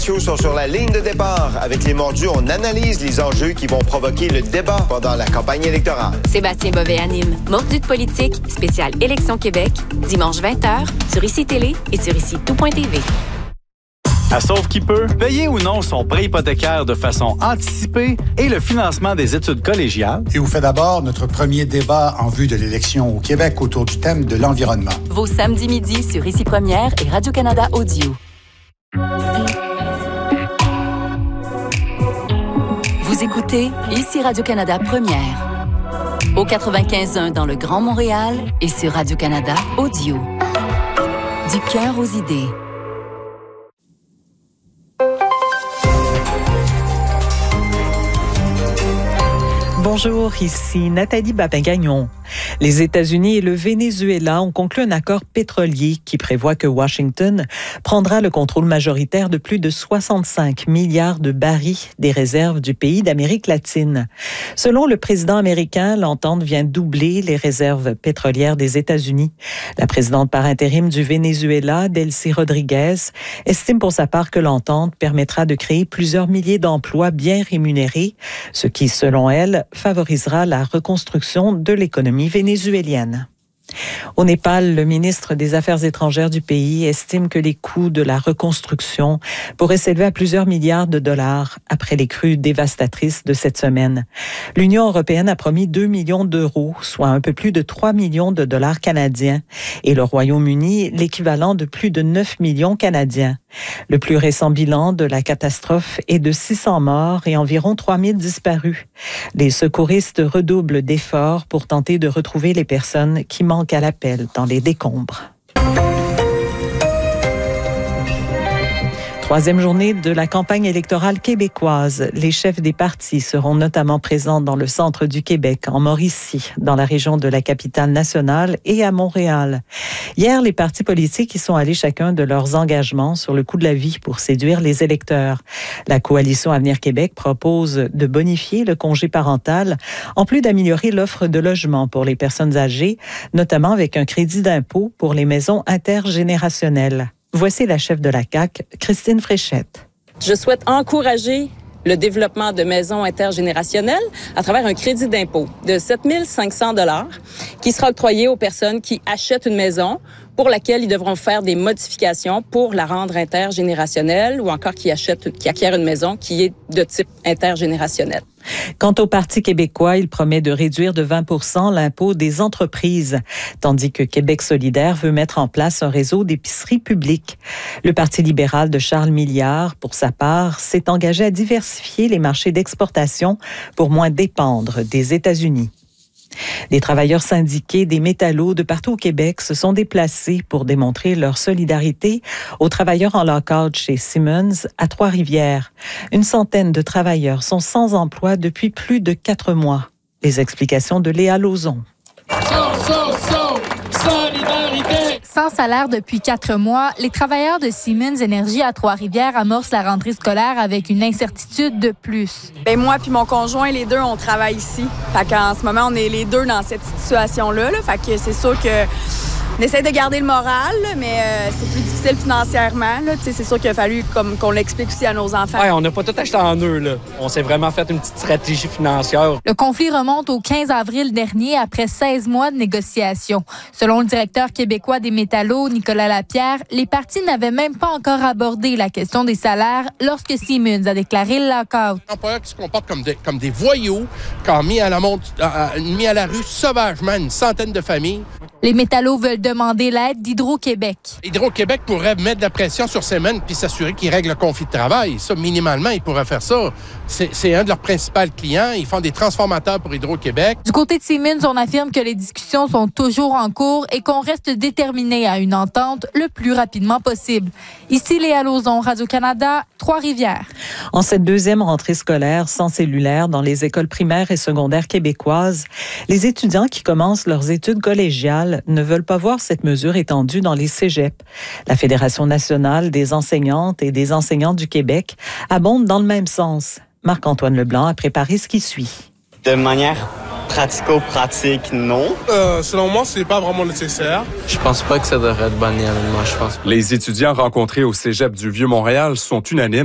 commerciaux sont sur la ligne de départ. Avec Les Mordus, on analyse les enjeux qui vont provoquer le débat pendant la campagne électorale. Sébastien Bovet anime Mordus de politique, spécial Élection Québec, dimanche 20h, sur ICI Télé et sur ICI-tout.tv. À Sauve qui peut, payer ou non son prêt hypothécaire de façon anticipée et le financement des études collégiales. Et vous fait d'abord notre premier débat en vue de l'élection au Québec autour du thème de l'environnement. Vos samedis midi sur ICI Première et Radio-Canada Audio. Vous écoutez ICI Radio-Canada Première. Au 95.1 dans le Grand Montréal et sur Radio-Canada Audio. Du cœur aux idées. Bonjour, ici Nathalie Babin-Gagnon. Les États-Unis et le Venezuela ont conclu un accord pétrolier qui prévoit que Washington prendra le contrôle majoritaire de plus de 65 milliards de barils des réserves du pays d'Amérique latine. Selon le président américain, l'entente vient doubler les réserves pétrolières des États-Unis. La présidente par intérim du Venezuela, Delcy Rodriguez, estime pour sa part que l'entente permettra de créer plusieurs milliers d'emplois bien rémunérés, ce qui, selon elle, favorisera la reconstruction de l'économie vénézuélienne. Au Népal, le ministre des Affaires étrangères du pays estime que les coûts de la reconstruction pourraient s'élever à plusieurs milliards de dollars après les crues dévastatrices de cette semaine. L'Union européenne a promis 2 millions d'euros, soit un peu plus de 3 millions de dollars canadiens, et le Royaume-Uni l'équivalent de plus de 9 millions canadiens. Le plus récent bilan de la catastrophe est de 600 morts et environ 3000 disparus. Les secouristes redoublent d'efforts pour tenter de retrouver les personnes qui manquent à l'appel dans les décombres. Troisième journée de la campagne électorale québécoise. Les chefs des partis seront notamment présents dans le centre du Québec, en Mauricie, dans la région de la capitale nationale et à Montréal. Hier, les partis politiques y sont allés chacun de leurs engagements sur le coût de la vie pour séduire les électeurs. La coalition Avenir Québec propose de bonifier le congé parental, en plus d'améliorer l'offre de logement pour les personnes âgées, notamment avec un crédit d'impôt pour les maisons intergénérationnelles. Voici la chef de la CAQ, Christine Fréchette. Je souhaite encourager le développement de maisons intergénérationnelles à travers un crédit d'impôt de 7 500 $ qui sera octroyé aux personnes qui achètent une maison pour laquelle ils devront faire des modifications pour la rendre intergénérationnelle ou encore qui acquièrent une maison qui est de type intergénérationnel. Quant au Parti québécois, il promet de réduire de 20% l'impôt des entreprises, tandis que Québec solidaire veut mettre en place un réseau d'épiceries publiques. Le Parti libéral de Charles Milliard, pour sa part, s'est engagé à diversifier les marchés d'exportation pour moins dépendre des États-Unis. Des travailleurs syndiqués des métallos de partout au Québec se sont déplacés pour démontrer leur solidarité aux travailleurs en lock-out chez Simmons à Trois-Rivières. Une centaine de travailleurs sont sans emploi depuis plus de 4 mois. Les explications de Léa Lauzon. Solidarité! Sans salaire depuis 4 mois, les travailleurs de Siemens Énergie à Trois-Rivières amorcent la rentrée scolaire avec une incertitude de plus. Moi puis mon conjoint, les deux, on travaille ici. Fait qu'en ce moment, on est les deux dans cette situation-là. Fait que c'est sûr que on essaie de garder le moral, mais c'est plus difficile financièrement. C'est sûr qu'il a fallu qu'on l'explique aussi à nos enfants. Ouais, on n'a pas tout acheté en eux. Là. On s'est vraiment fait une petite stratégie financière. Le conflit remonte au 15 avril dernier après 16 mois de négociations. Selon le directeur québécois des métallos, Nicolas Lapierre, les partis n'avaient même pas encore abordé la question des salaires lorsque Siemens a déclaré le lock-out. Les employeurs qui se comportent comme des voyous, qui ont mis à la rue sauvagement une centaine de familles. Les métallos veulent demander l'aide d'Hydro-Québec. Hydro-Québec pourrait mettre de la pression sur Siemens puis s'assurer qu'ils règlent le conflit de travail. Ça, minimalement, ils pourraient faire ça. C'est un de leurs principaux clients. Ils font des transformateurs pour Hydro-Québec. Du côté de Siemens, on affirme que les discussions sont toujours en cours et qu'on reste déterminé à une entente le plus rapidement possible. Ici, Léa Lauzon, Radio-Canada, Trois-Rivières. En cette deuxième rentrée scolaire sans cellulaire dans les écoles primaires et secondaires québécoises, les étudiants qui commencent leurs études collégiales ne veulent pas voir cette mesure étendue dans les cégeps. La Fédération nationale des enseignantes et des enseignants du Québec abonde dans le même sens. Marc-Antoine Leblanc a préparé ce qui suit. De manière pratico-pratique, non. Selon moi, c'est pas vraiment nécessaire. Je pense pas que ça devrait être banni, moi, je pense. Les étudiants rencontrés au cégep du Vieux-Montréal sont unanimes.